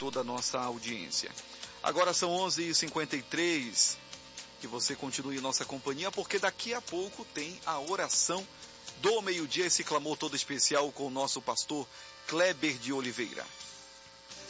toda a nossa audiência. Agora são 11h53, que você continue em nossa companhia, porque daqui a pouco tem a oração do meio-dia, esse clamor todo especial com o nosso pastor Kleber de Oliveira.